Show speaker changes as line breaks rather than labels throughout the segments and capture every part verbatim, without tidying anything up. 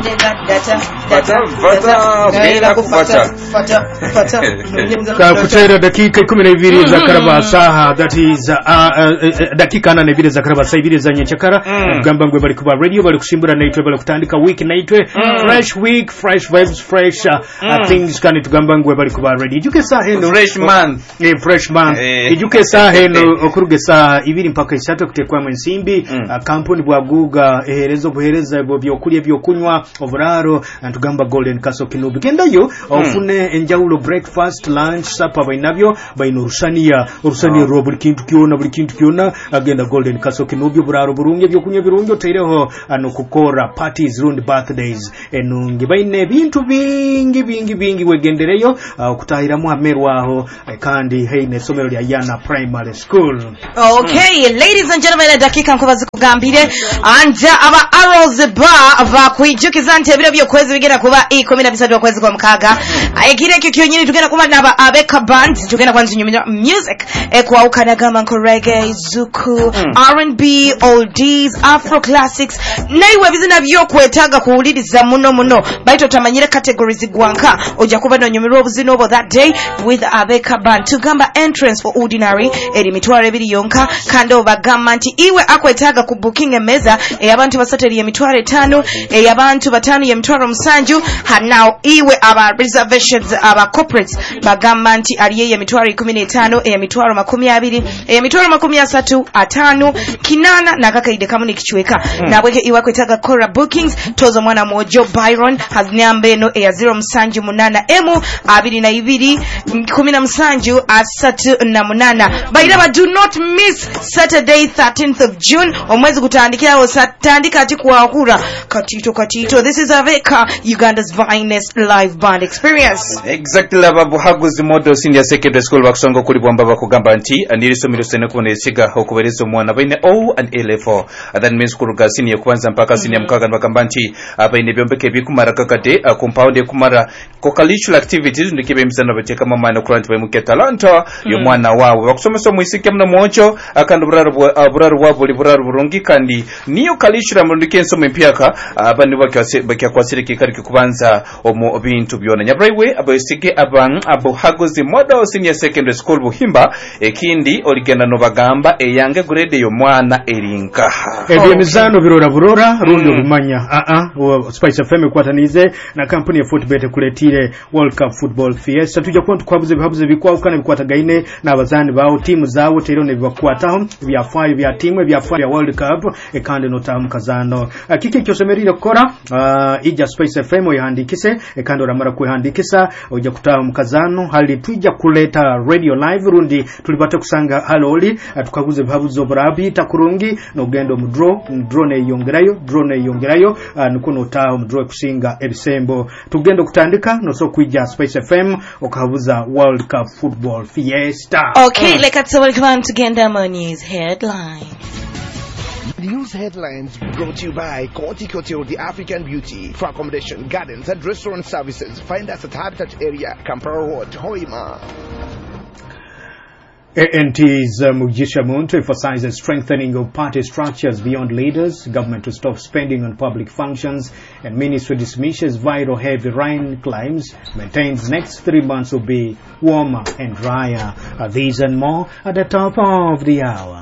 data data data
bila kupata
pata
ka kutera dakika kumi na mbili za karaba saha, that is uh, uh, dakika nane mbili za karaba saha mbili za nyenchakara gamba ngwe bali kuba radio bali kushimbura naitwe bali kutandika week naitwe fresh week fresh vibes fresh uh, uh, things kani tugamba ngwe bali kuba radio ijuke saha heno
fresh month
eh fresh month ijuke saha heno okuruge saha ibiri mpaka isatu kutekwa mwensimbi kampuni bwaguga eherezo buhereza byokulya byokunywa oburaro ntugamba Golden Castle Kinubi kendayo ofune enjawulo breakfast lunch supper bainabyo baino rusania rusania ro buli kintu kiona buli kintu kiona agenda Golden Castle Kinubi buraro burunge byokunywa birunge teireho ano kukora parties round birthdays enungi baine bintu bingi bingi bingi wegendereyo okutahira mu amerwaho kandi heine somero lya Yana Primary School.
Okay, ladies and gentlemen, dakika nkubazi kugambire anja aba Arrows Bar va kuijukiza ntebiro byo kwezi bigera kuba kumi na bisatu kwezi kwa mkaga ayikire kyo nyini tugenda kuba naba Abeka Band tugenda kwanza nyumya music ekwa ukanagama ko reggae zuku mm. R and B oldies afro classics naiwe bizina byo kwetaga kuwuliriza muno muno baito tamanyire categories gwanka oja kuba no nyumiro obuzino obo that day with Abeka Band tugamba entrance for ordinary eri mitwaro ebiri yonka kando bagamba nti iwe akwetaga ku booking emeza eyabantu basateri emitwaro etano eyabantu batano ye mitwaro musanju hanao iwe aba reservations aba corporates bagamba nti aliye ye mitwaro kumi na tano eya mitwaro makumi abiri eya mitwaro makumi asatu atano kinana na kakaide kamuni kichweka mm. na bweke iwe akwetaga Cora bookings tozo mwana mojo Byron haznyambe no eya zero musanju munana emu abiri na ibiri kumi na musanju asatu na munana bairaba do not miss Saturday thirteenth of June omwezi kutandikira osatandika ati kuwakura katito katito. This is Aveka, Uganda's finest live band experience.
Exactly babu haguzi modo senior secondary school bakusongo kuli bwamba bakugamba nti andirisomero sene kubone esiga okuberezo mwana baine O and A level then means kuruga senior kwanza mpaka senior mkaga bakamba nti abaine byombeke bikumara kakade compound ekumara co-cultural activities ndikibe msana bateka mama na kurant bae muke talanta yo mwana wawe bakusomesa muisike mna mocho akando buraru buraru wabo liburaru burungi kandi niyo cultural mundike nsome mpyaka abandi bakase bakya kwasirike kari kubanza omo bintu byona nyabraiwe abayisige aban abo hagozi model senior secondary school buhimba ekindi oligenda no bagamba eyange grade yo mwana erinka
ebyo mizano birora burora rundo bimanya a a Spice F M kwatanize na kampuni ya Footbet kuletire World Cup Football Fiesta tujja kwontu kwabuze bihabuze bikwa kana bikwata gaine na bazani bawo timu zawo tero ne bibakwataho bya fayi bya timu bya fayi ya World Cup ekande no tamukazano akiki cyosemerire kora uh, ija Spice F M yahandikise ekande oramara kuhandikisa ojja kutaha mukazano hali tujja kuleta radio live rundi tulibate kusanga haloli tukaguze bihabuzo brabi takurungi no gendo mudro drone yongerayo drone yongerayo uh, nukono taha mudro kusinga ebisembo tugendo kutandika no so kuija Spice F M okabuza World Cup Football Fiesta.
Okay, mm. Like at welcome to Gendama News Headlines.
News headlines brought to you by Koti Couture, the African Beauty. For accommodation, gardens and restaurant services, find us at Habitat Area, Kampala Road, Hoima.
A N T's uh, Mugisha Muntu emphasizes strengthening of party structures beyond leaders, government to stop spending on public functions, and ministry dismisses viral heavy rain claims, maintains next three months will be warmer and drier. Uh, these and more at the top of the hour.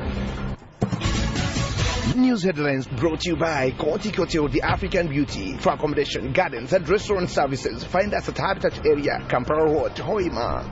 News headlines brought to you by Koti Couture, the African Beauty. For accommodation, gardens and restaurant services, find us at Habitat Area, Kampala Road, Hoima.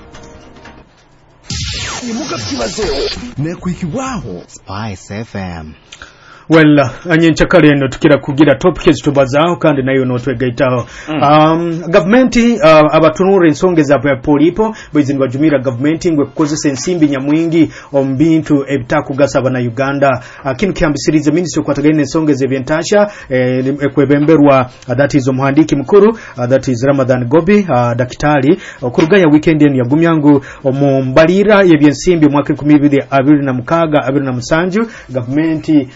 Spice F M.
Well, anyenchakale no tukira kugira topics tubazaho kandi nayo no twegaitaho. Mm. Um government uh, abatunure nsongeza bya polipo bwizini bajumira government ngwe kukozesa ensimbi nyamwingi ombintu ebitakugasa bana Uganda. Uh, kinu kiambisirize ministry kwatagene nsongeza ebyentasha eh, ekwebemberwa uh, that is omuhandiki mukuru uh, that is Ramadan Gobi uh, dakitali okuruganya uh, weekend ya gumyangu omumbalira yebyensimbi mwaka kumi na mbili abiri na mukaga abiri na musanju government nege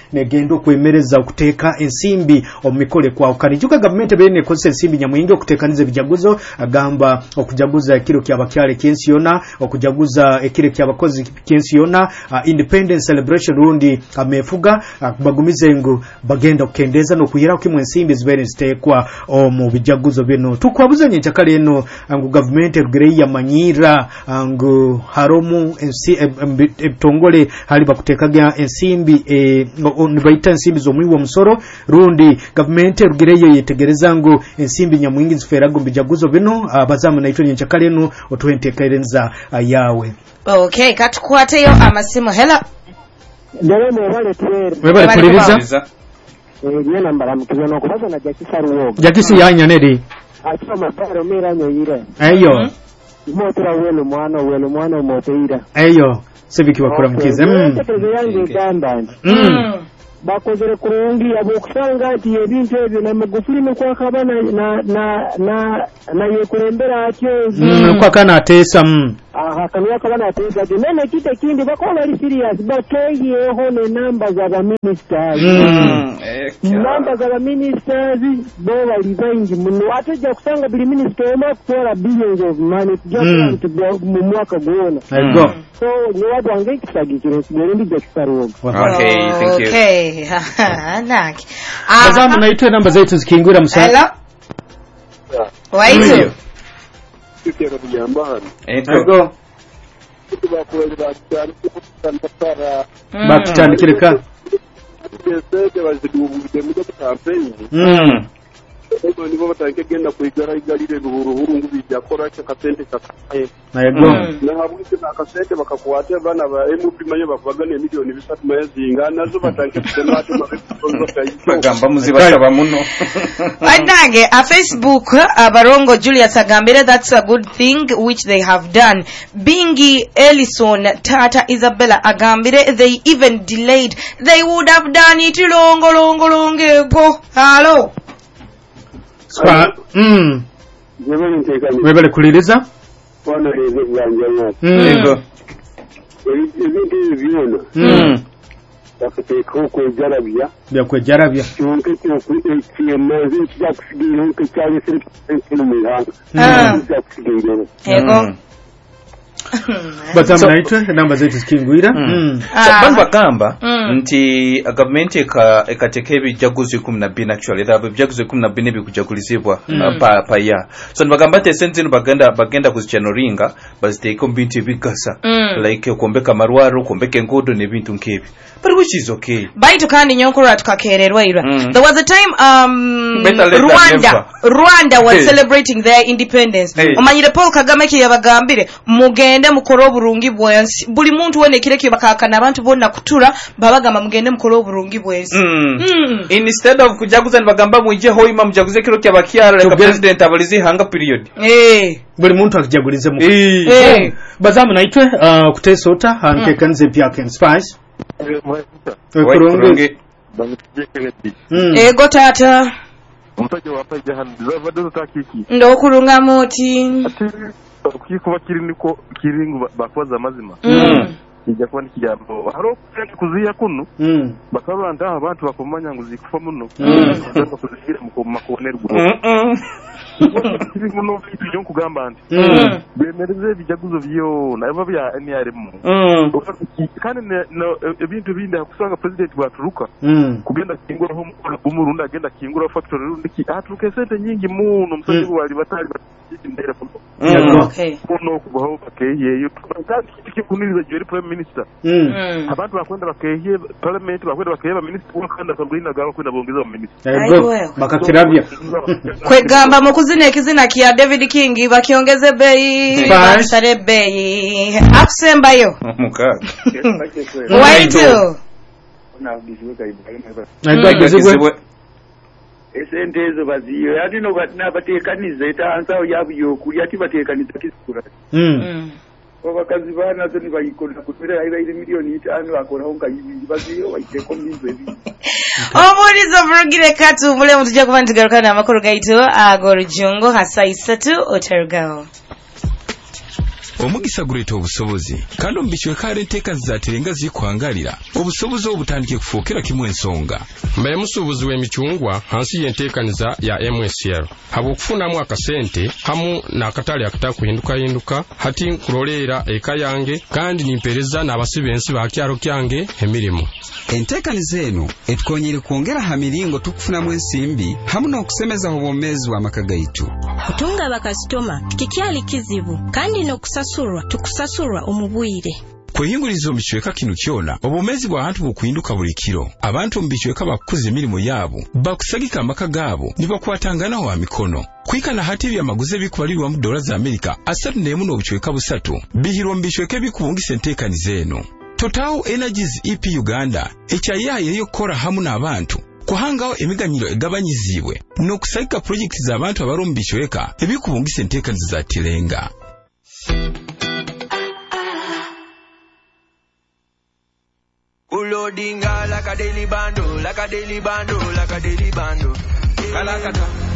bagenda okwemereza okuteeka ensimbi omumikole kwawukana ejjuka gavumenti ebeera nekozesa ensimbi nyamwingi okuteekaniza ebijaguzo agamba okujaguza ekiro ky'abakyala ekyensi yonna okujaguza ekiro ky'abakozi kyensi yonna uh, independence celebration rundi amefuga uh, bagumize ngu bagenda okukendeeza n'okuyiraho kimu ensimbi zibeere ziteekwa omu bijaguzo bino tukwabuza nye enkyakala eno ngu gavumenti erugere yamanyira ngu haromu ebitongole hali bakuteekaga ensimbi nibayita ensimbi z'omwiwa omusoro rundi gavumenti erugere yo yetegereza ngu ensimbi nyamwingi zifeeraga mu bijaguzo bino abazamu naitwe nye enkyakala eno otuwe enteekereza yawe.
Okay, katukwateyo amasimu. Hello.
Ndewe mwebale tuwere.
Mwebale kuliriza.
Nye nambala mkizo nokubaza na Jakisa Ruwoga.
Jakisi yanya neri?
Achima maparo mira nyoyire.
Eyo.
Motura wenu mwana wenu mwana umoteira.
Eyo. Sebiki wakura mkize.
Mm. Tekereze yange gamba.
Mm.
Bakozere kurungi abokusanga ati ebintu ebyo na Magufuli mukwakaba na na na na na yekurembera atyo.
Mm, kwa kana atesa mm.
Aha kanwa kabana atesa ati nene kite kindi bakola bali serious bakeyeho ne number za ba ministers.
Mm.
Number za ba ministers bo bali bangi muno ateja kusanga bili minister ma kutola billions of money just mm. to go mu mwaka gona.
Mm. Go.
So ni watu angekisagikire sigerendi Jakisaruoga.
Okay, thank you.
Okay. Naki.
Bazamu naitwe namba zetu zikingwira musa.
Hello. Waitu.
Kikero kujambani.
Ego.
Tubakweli bakyali kutandikira.
Bakutandikirika.
Keseke bazidubudde mu campaign.
Mm.
Ego nibo batanke genda kwigara igalire buruhuru ngubijja kora cyo kasente kakaye.
Ego.
Na habulike bakasente bakakwate bana ba M P mayo bakubagane milioni bisatu mayazinga nazo batanke kutemate
bagamba muzibasaba muno.
Anange a Facebook abarongo Julius Agambire, that's a good thing which they have done. Bingi Ellison Tata Isabella Agambire, they even delayed, they would have done it longo longo longo go. Hello.
Spa. Mm.
Jebele ntekani.
Webale kuliriza?
Wana leze byanja.
Mm. Ego.
Ebintu byona.
Mm.
Bakateka ko jarabya.
Bya kwejarabya.
Cyonke cyo kwiyemaze cyakusigira nke cyane siri mu yanga.
Ah.
Cyakusigira.
Ego.
Bazamu naitwe namba zetu zikingwira. Mm.
Bantu bagamba nti government eka ekateka ebijaguzo kumi na bbiri actually that ebijaguzo kumi na bbiri ebikujagulizibwa pa pa ya. So bagamba te sente bagenda bagenda kuzichanoringa baziteeka mu bintu ebigasa like okumbeka marwaro okumbeka enguudo n'ebintu nkebi. But which is okay.
Baito kandi nyokora tukakererwa ira.
Mm.
There was a time um
Better late than
Rwanda
never.
Rwanda was
Hey.
celebrating their independence.
Hey.
Omanyire Paul Kagame ki yabagambire mugende mukoro oburungi bwensi. Buli muntu wene kireke bakakana abantu bonna kutura babagamba mugende mukoro oburungi bwensi.
Mm.
Mm.
Instead of kujaguza bagamba mwije hoima mujaguze kiro kya bakyala like president abalizi hanga period.
Eh.
Buli muntu akijagulize mu.
Eh.
Eh.
Bazamu naitwe uh, kutesota hantekanze Piak and Spice. Kurungi. Mm.
Ego tata.
Umutaje wapaje handi zavado takiki.
Ndo kurunga moti.
Ukikuba kiriniko kiringo bakwaza mazima.
Mm.
Kijja kuba nikijambo. Haro kuziya kuno.
Mm.
Bakaba nda abantu bakomanya ngo zikufa muno.
Mm.
Ndako kuzishira mu makonerwa.
Mm.
Kiringo no byo kugamba nti.
Mm.
Bemereze bijaguzo byo na eba bya N R M.
Mm.
Kandi ebintu bindi hakusanga president baturuka.
Mm.
Kugenda kingura ho umurunda agenda kingura factory rundi ki aturuke sente nyingi muno musazi bwali batali batindera fuko.
Okay.
Kuno kubaho bakeye yo kandi kikuniriza jeri prime minister.
Mm.
Abantu bakwenda bakeye parliament bakwenda bakeye ba minister wakanda kwenda gaba kwenda bongeza ba minister.
Ego. Bakakirabya.
Kwegamba mukuzina ekizina kya David King bakiongeze bei basare bei akusembayo
Mukaga.
Waitu.
Nagagizibwe.
Esente ezo baziyo yati no batina batekaniza etansa yabuyo kuli ati batekaniza kisukura.
Mm.
Abakazi bana zo ni bayikona kutera ira ile milioni itano akora honka yibi baziyo bayiteko mbinzo ebi.
Omurizo burugire katu mule mutujja kuba ntigarukana amakuru gaitu agorujungo hasa isatu otergao.
omugisa guleeta obusobozi kandi omubicweka ali enteeka zizatirenga zikwangalira obusobozi obutandike kufuukira kimu ensonga
mbaye musuubuzi w'emicungwa hansi y'enteekaniza ya M S L habw'okufunamu akasente hamu n'akatale akatakuhindukahinduka hati nkuloleera eka yange kandi nimpereza n'abasibe ensi bakyalo kyange emirimu.
Enteekaniza eno etukonyere kwongera ha miringo tukufunamu ensimbi hamu n'okusemeza obwomeezi bw'amaka gaitu.
Kutunga bakasitoma kikyali kizibu kandi n'okusasulwa tukusasulwa omubwire.
Kwehinguriza omubicweka kino kyona obwomeezi bw'abantu bukuhinduka buli kiro. Abantu omubicweka bakukuza emirimu yaabo bakusagika amaka gaabo nibakwatanganaho wa mikono. Kwikana hati byamaguze bikubalirwa mu dola za Amerika asatu n'emu n'obicweka busatu bihirwa mu bicweka ebikubungisa enteekaniza eno. Total Energies E P Uganda ekyayaye yokora hamu n'abantu kuhangaho emiganyiro egabanyizibwe n'okusagika projekiti z'abantu abari mu bicweka ebikubungisa enteekaniza za tirenga.
Ulodinga like a daily bando, like a daily bando, like a daily bando. Kalakata.